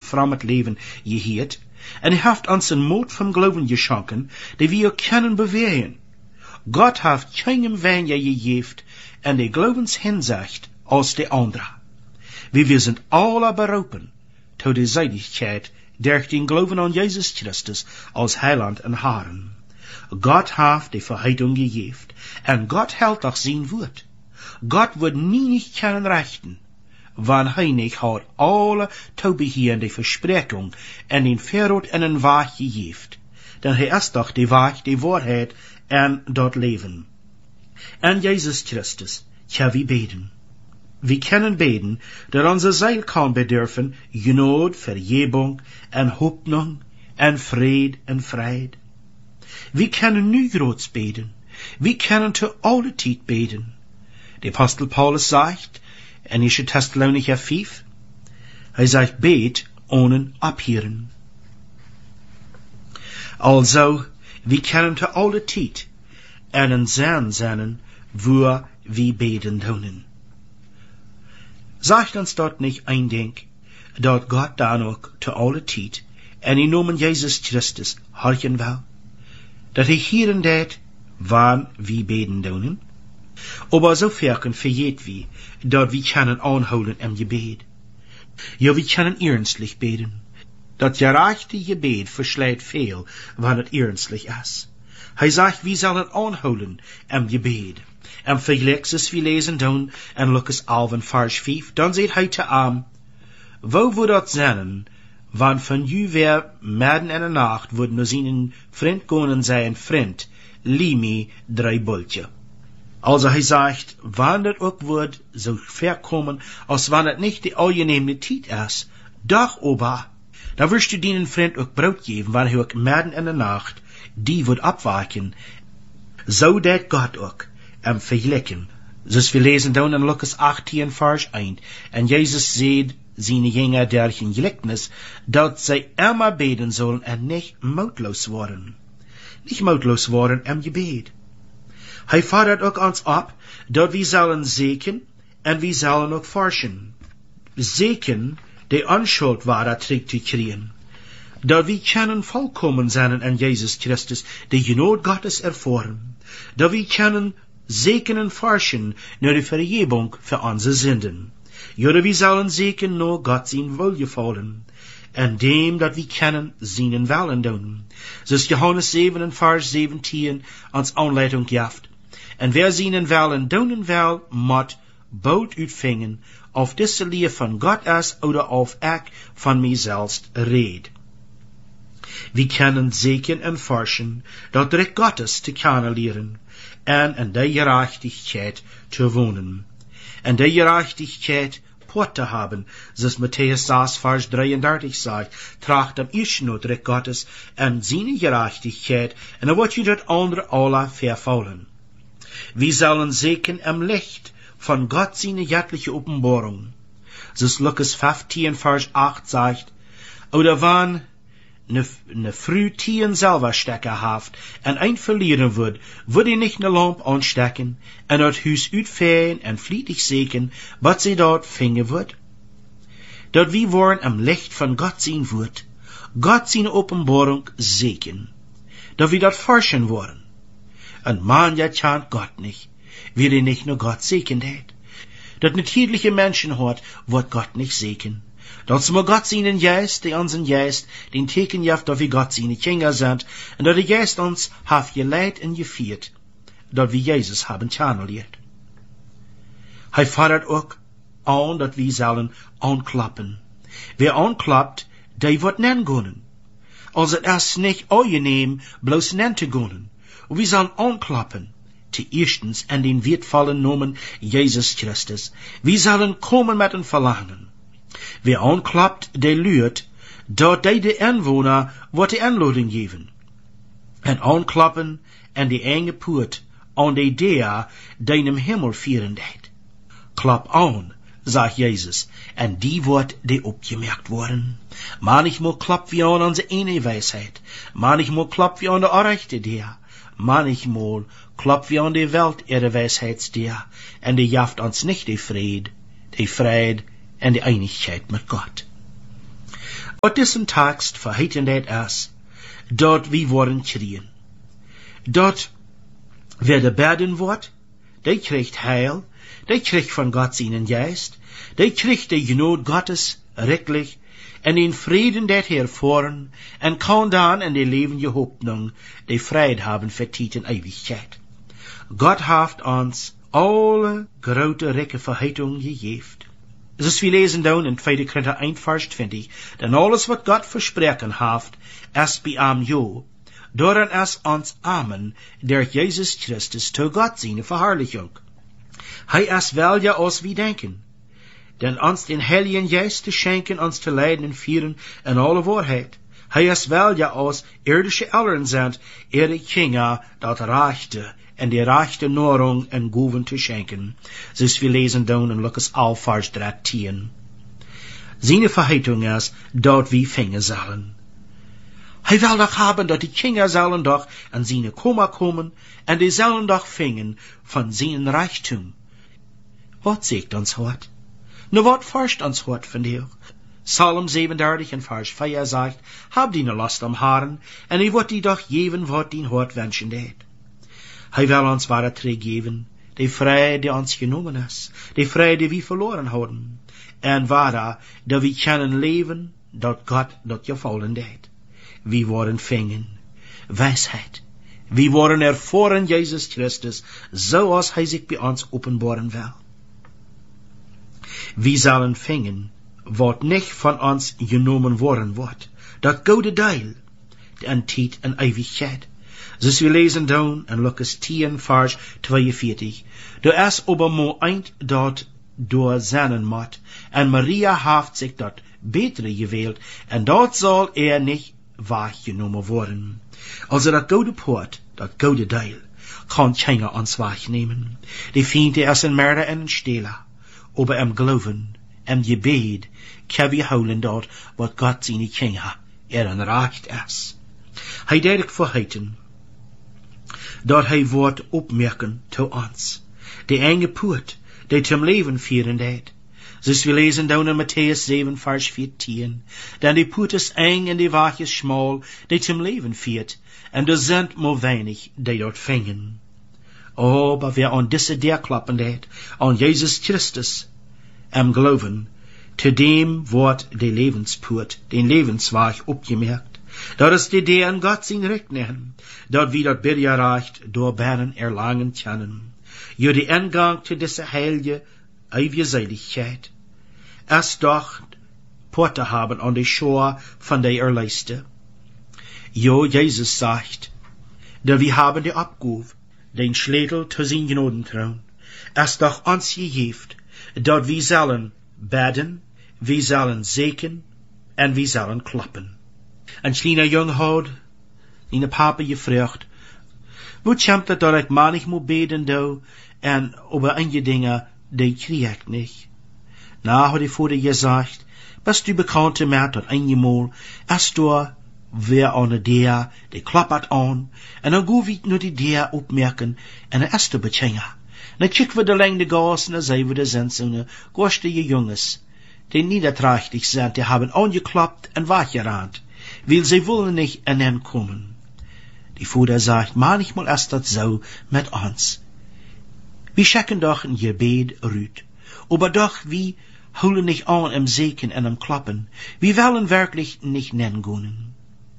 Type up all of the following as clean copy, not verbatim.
fremd leven geheet, en hij heeft ons een moed van geloven geschonken, die wir kunnen bewegen. Gott heeft keinem weniger gegeven, en die gelovenshinsicht als de andere. Wir sind alle berufen, tot de Zeitigkeit, durch den Glauben an Jesus Christus als Heiland en Herren. Gott heeft de Verheißung gegeven, en Gott hält auch sein Wort. Gott wird nie nicht können rechten, wann hij nicht hat alle toebehierende Versprechung en den Verrot en den Weg gegeven. Denn hij ist doch die Weg, die Wahrheit en dat Leben. En Jesus Christus, ja wie beten. Wir können beten, dat unser Seil kann bedürfen, Gnade, Vergebung, en Hoffnung, en Fried, en Freiheit. Wir können nu groß beten. Wir können zu alle Zeit beten. Der Apostel Paulus sagt, in 1. Thessalonicher 5, er sagt, bet ohne abhören. Also, wir können zu alle Zeit einen Sinn sein, wo wir beten können. Sagt uns dort nicht eindenk, dat Gott dann auch zu alle Zeit en in Namen Jesus Christus horchen will, dat hij hier en dat wann wir beten können? Aber so verken vergeht wie, dat wir können anholen im Gebet. Ja, wir können ernstlich beten. Dat gerechte Gebet verschlägt viel, wann het ernstlich ist. Hij sagt, wir sollen anholen im Gebet. En vergelijks we lezen dan, en Lucas 11 vers 5, dan zegt hij te aan, wo wordt dat zijn, wann van u weer midden in de nacht wordt naar zijn vriend gaan en zijn vriend, lieh me 3 bultje. Also hij zegt, wann dat ook wordt, zo verkomen, als wann het niet de angenehme tijd is, doch oba, dan wirst du deinen vriend ook brood geven, wann hij ook midden in de nacht, die wordt abwaken, zo dat God ook, vergelijken. Dus we lezen dan in Lucas 18 vers 1. En Jezus zei zijn Jünger durch een gelijkenis, dat zij immer beten zullen en niet moedloos worden. Niet moedloos worden im Gebet. Hij fordert ook ons op, dat we zullen zoeken en we zullen ook forschen. Zoeken, de onschuld ware terug te krijgen. Dat we kunnen volkomen zijn in Jezus Christus, de genade Gottes erfahren. Dat we kunnen zoeken en forschen naar de vergebung voor onze zinden. Ja, we zullen zoeken naar God zijn welgevallen. En dem dat we kennen zijn willen doen. Zoals Johannes 7 vers 17 ons aanleiding geeft. En wer zijn willen doen wil, moet boot uitvingen, of deze leer van God is, oder of ik van mijzelf red. We kunnen zoeken en forschen, dat recht Gottes te kennen leren, en in de gerechtigkeit te wonen. En de gerechtigkeit pot te haben, zoals Matthäus 6 vers 33 sagt, tracht am eerst not recht Gottes en zijn gerechtigkeit, en dan wordt je dat andere alle vervallen. We zullen zoeken im Licht von Gott seine göttliche Offenbarung. Zoals Lucas 15 vers 8 sagt, oder wann ne früh Tieren selber stecken haft, en ein verlieren wird hij nicht ne Lamp anstecken, en dat Huis uitveen en vlietig zeken, wat sie dort vingen wird? Dat wie worden am Licht von Gott sein wird, Gott seine Offenbarung zeken. Dat wir dort forschen worden. Ein Mann ja kennt Gott nicht, wie er nicht nur Gott zeken hat. Dat natürliche Menschen hat, wird Gott nicht zeken. Dat ze maar God zijn Geist, die onze Geist, den teken jaft dat we God zijn Kinder sind, en dat de Geist ons heeft geleid en gevierd, dat we Jezus hebben kennengelernt. Hij fordert ook aan dat we zullen aanklappen. Wer aanklapt, die wordt nen kunnen. Als het is niet angenehm, bloos nen te kunnen. We zullen aanklappen. Te eerstens en den wertvollen Namen Jezus Christus. We zullen komen met een verlangen. Wer aanklapt, der luurt, dat die de inwoner wordt de aanlouding geven. En aanklappen en de enge poort aan de deur die im Himmel vieren deed. Klap aan, sagt Jezus, en die wordt de opgemerkt worden. Manchmal klappt wie aan onze ene wijsheid, manchmal klappt wie aan de orechte deur, manchmal klappt wie aan de welt ihre wijsheidsdeur, en die jaft ons nicht de vrede, en die Einigkeit mit Gott. Wat is een tekst verheeten dat is, dat we worden krieën. Dat wer de beden wordt, die krijgt heil, die krijgt van God zijn geest, die krijgt de genoot Gottes rechtlich, en in vreden dat hervoren, en kan dan in de levende hoopnung de vrede hebben voor tijd en eeuwigheid. God heeft ons alle grote rijke verheitung gegeven. Dus we lezen dan in 2 Korinther 1 vers 20, denn alles wat God versprochen heeft, is bij hem jo, doordat es ons Amen, der Jesus Christus, zu Gott seine Verherrlichung. Hij is wel ja als we denken, denn ons den Heiligen Geist te schenken, ons te leiden en vieren in alle waarheid. Hij is wel ja als irdische Eltern zijn, de Kinder dat rechte en de rechte Nahrung en Goven te schenken. Dus we lezen dan in Lukas 11 vers 13. Seine Verheitung is dat we vingen zullen. Hij wil doch haben, dat die Kinder zullen doch an seine Koma komen, en die zullen doch vingen van zijn Reichtum. Wat zegt ons hart? Nu wat forscht ons hart vandaag? Psalm 37 en vers 4 sagt, hab die last am Haaren, en hij wordt die doch geven wat die hart wenschen deed. Hij wil ons ware teruggeven, de vrede die ons genomen is, de vrede die we verloren hadden, en ware dat we kunnen leven, dat God dat gevallen deed. We worden vingen, wijsheid. We worden ervoren Jezus Christus, zoals hij zich bij ons openbaren wil. We zullen vingen, wat niet van ons genomen worden wordt, dat goede deel, en tijd en eeuwigheid. Dus we lezen dan in Lukas 10 vers 42, er is aber mo eind dat door zijn moet, en Maria heeft zich dat betere gewählt, en dat zal niet wahrgenommen worden. Also dat goede poort, dat goede deel, kan keiner ons wahrnehmen. Die Fiende is een Mörder en een Stehler, aber im Glauben, im Gebet, kann wir holen dort, wat Gott seine Kinder ein Recht ist. Hij deed ik verheiten, dat hij wordt opmerken zu uns. De enge poort, die zum Leben führen deed. Dus we lezen dan in Matthäus 7 vers 14, denn die poort is eng en die weg is schmal, die zum Leben führt, en er sind maar weinig, die dort vingen. Aber wer an diese der klappen deed, an Jesus Christus, am Glauben, zu dem wordt de Lebenspoort, den Lebensweg opgemerkt. Dat is de der an Gott zijn recht nemen, dat wie dat Birgerrecht door Bern erlangen können. Jo de Eingang zu dieser heilige, ewige Seligkeit. Es doch Porte haben an die Schor von der Erleiste. Jo, Jesus sagt, dat wir haben die Abgabe, den Schlägel zu sein Gnadenthron. Es doch uns gegeven, dat wir sollen beden, wir sollen seken, en wir sollen klappen. Een kleiner jong houd, in de papa gevraagd, wat komt het dat ik manchmal beden doe, en over einige dingen, die krieg ik niet? Na, had ik vorder gezegd, bist du bekannt met dat eenmaal, als du weer aan de deur, die klappert aan, en dan goe we nu die deur opmerken, en dan is de betjengen. Dan kijken we de lengte gas, en dan zijn we de zendsungen, gorstige jongens, die niederträchtig zijn, die hebben aangeklappt en weggerannt, weil sie wollen nicht kommen. Die Vater sagt, manchmal ist das so mit uns. Wir schicken doch ein Gebet rüt, aber doch wir holen nicht an im Seken und im Klappen. Wir wollen wirklich nicht nennen können.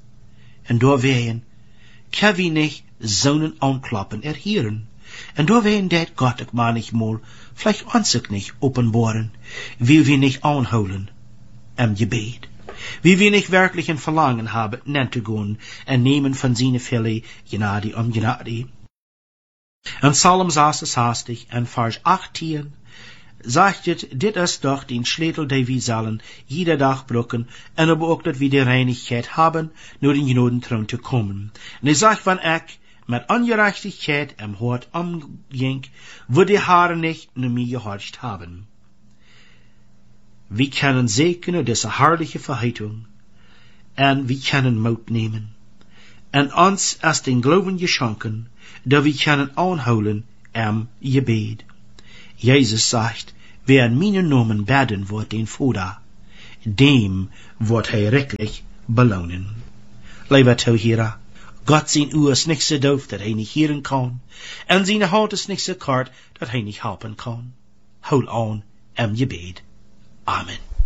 Und da werden, kann wir nicht so anklappen erhieren. Und da werden det Gott auch manchmal vielleicht uns auch nicht offenbaren, weil wir nicht anholen im Gebet. Wie wir nicht wirklich ein Verlangen haben, nennt zu gehen, und nehmen von seiner Fülle Gnade um Gnade. In Psalm 66, in Vers 18, sagt es, dit ist doch den Schlägel, den wir sollen jeder Tag brücken, und aber auch, dass wir die Reinigkeit haben, nur den Gnadenthron zu kommen. Und sagt, wenn ich mit Ungerechtigkeit im Hort umging, würde die Haare nicht nur mir gehorcht haben. Wir können segnen diese herrliche Verheitung, und wir können Mut nehmen. Und uns ist den Glauben geschenken, dass wir können anholen am Gebet. Jesus sagt, wer in meinen Namen beten wird, den Vater, dem wordt hij rijkelijk belonen. Leiva toe hierra, God zijn oor is niet zo doof dat hij niet hieren kan, en zijn hart is niet zo kort dat hij niet helpen kan. Hou aan je bed. Amen.